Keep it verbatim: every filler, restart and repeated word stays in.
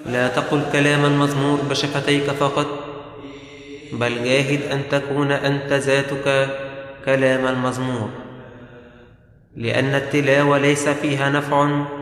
لا تقل كلام المزمور بشفتيك فقط، بل جاهد أن تكون أنت ذاتك كلام المزمور، لأن التلاوة ليس فيها نفع